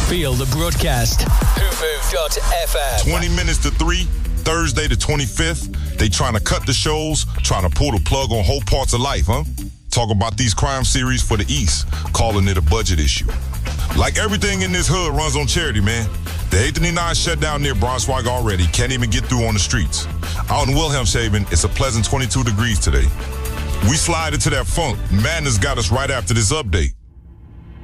Feel the broadcast. Hoopoo.fm. 20 minutes to 3, Thursday the 25th. They trying to cut the shows, trying to pull the plug on whole parts of life, huh? Talk about these crime series for the East, calling it a budget issue. Like everything in this hood runs on charity, man. The 839 shut down near Braunschweig already. Can't even get through on the streets. Out in Wilhelmshaven, it's a pleasant 22 degrees today. We slide into that funk. Madness got us right after this update.